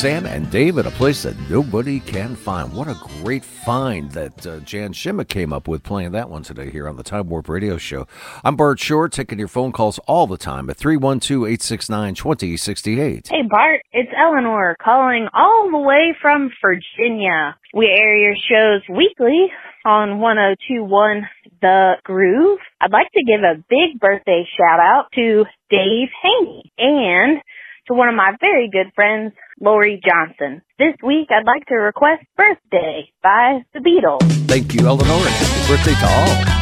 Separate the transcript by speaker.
Speaker 1: Sam and Dave at a place that nobody can find. What a great find that Jan Shimmick came up with playing that one today here on the Time Warp Radio Show. I'm Bart Short, taking your phone calls all the time at 312-869-2068.
Speaker 2: Hey, Bart, it's Eleanor calling all the way from Virginia. We air your shows weekly on 102.1 The Groove. I'd like to give a big birthday shout-out to Dave Haney and to one of my very good friends, Lori Johnson. This week, I'd like to request Birthday by the Beatles.
Speaker 1: Thank you, Eleanor, and happy birthday to all.